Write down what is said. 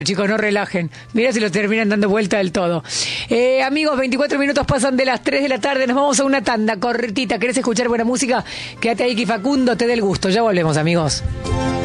Chicos, no relajen. Mira si los terminan dando vuelta del todo. Amigos, 24 minutos pasan de las 3 de la tarde. Nos vamos a una tanda cortita. ¿Querés escuchar buena música? Quédate ahí que Facundo te dé el gusto. Ya volvemos, amigos.